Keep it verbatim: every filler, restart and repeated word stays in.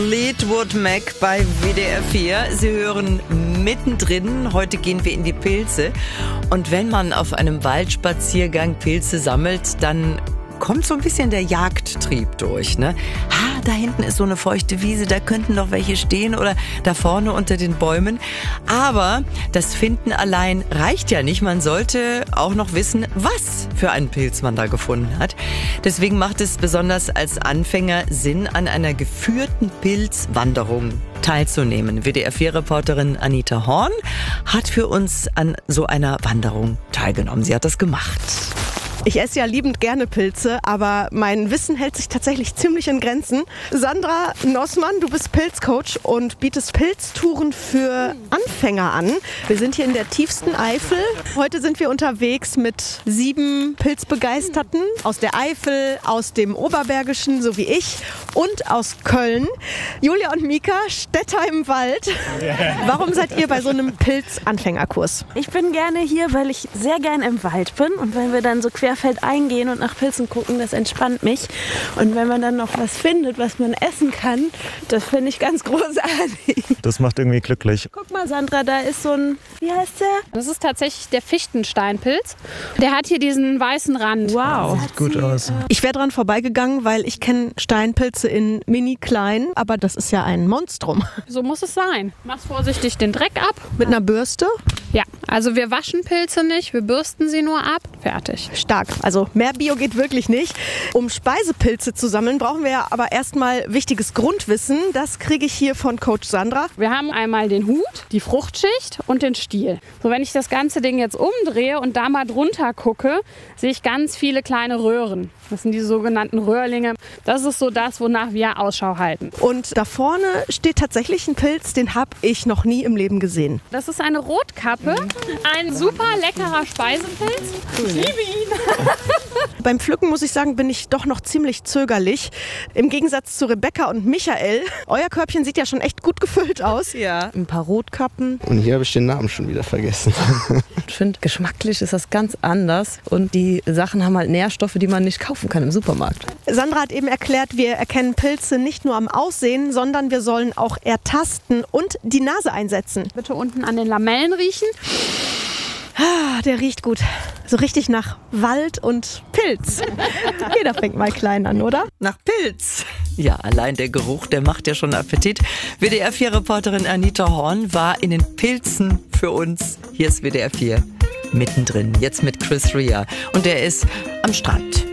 Fleetwood Mac bei W D R vier. Sie hören mittendrin. Heute gehen wir in die Pilze. Und wenn man auf einem Waldspaziergang Pilze sammelt, dann kommt so ein bisschen der Jagdtrieb durch, ne? Ha, da hinten ist so eine feuchte Wiese, da könnten noch welche stehen oder da vorne unter den Bäumen. Aber das Finden allein reicht ja nicht. Man sollte auch noch wissen, was für einen Pilz man da gefunden hat. Deswegen macht es besonders als Anfänger Sinn, an einer geführten Pilzwanderung teilzunehmen. W D R vier Reporterin Anita Horn hat für uns an so einer Wanderung teilgenommen. Sie hat das gemacht. Ich esse ja liebend gerne Pilze, aber mein Wissen hält sich tatsächlich ziemlich in Grenzen. Sandra Nossmann, du bist Pilzcoach und bietest Pilztouren für Anfänger an. Wir sind hier in der tiefsten Eifel. Heute sind wir unterwegs mit sieben Pilzbegeisterten aus der Eifel, aus dem Oberbergischen, so wie ich, und aus Köln. Julia und Mika, Städter im Wald. Warum seid ihr bei so einem Pilzanfängerkurs? Ich bin gerne hier, weil ich sehr gerne im Wald bin und wenn wir dann so querfeldein gehen und nach Pilzen gucken, das entspannt mich. Und wenn man dann noch was findet, was man essen kann, das finde ich ganz großartig. Das macht irgendwie glücklich. Guck mal, Sandra, da ist so ein, wie heißt der? Das ist tatsächlich der Fichtensteinpilz. Der hat hier diesen weißen Rand. Wow. Sieht gut aus. Ich wäre dran vorbeigegangen, weil ich kenne Steinpilze in mini klein, aber das ist ja ein Monstrum. So muss es sein. Mach's vorsichtig den Dreck ab. Mit einer Bürste? Ja, also wir waschen Pilze nicht, wir bürsten sie nur ab. Fertig. Stark. Also mehr Bio geht wirklich nicht. Um Speisepilze zu sammeln, brauchen wir ja aber erstmal wichtiges Grundwissen. Das kriege ich hier von Coach Sandra. Wir haben einmal den Hut, die Fruchtschicht und den Stiel. So, wenn ich das ganze Ding jetzt umdrehe und da mal drunter gucke, sehe ich ganz viele kleine Röhren. Das sind die sogenannten Röhrlinge. Das ist so das, wonach wir Ausschau halten. Und da vorne steht tatsächlich ein Pilz, den habe ich noch nie im Leben gesehen. Das ist eine Rotkappe, ein super leckerer Speisepilz. Ich liebe ihn. Beim Pflücken, muss ich sagen, bin ich doch noch ziemlich zögerlich. Im Gegensatz zu Rebecca und Michael. Euer Körbchen sieht ja schon echt gut gefüllt aus. Ja. Ein paar Rotkappen. Und hier habe ich den Namen schon wieder vergessen. Ich finde, geschmacklich ist das ganz anders. Und die Sachen haben halt Nährstoffe, die man nicht kaufen kann im Supermarkt. Sandra hat eben erklärt, wir erkennen Pilze nicht nur am Aussehen, sondern wir sollen auch ertasten und die Nase einsetzen. Bitte unten an den Lamellen riechen. Ah, der riecht gut. So richtig nach Wald und Pilz. Jeder fängt mal klein an, oder? Nach Pilz. Ja, allein der Geruch, der macht ja schon Appetit. W D R vier Reporterin Anita Horn war in den Pilzen für uns. Hier ist W D R vier mittendrin, jetzt mit Chris Rea. Und der ist am Strand.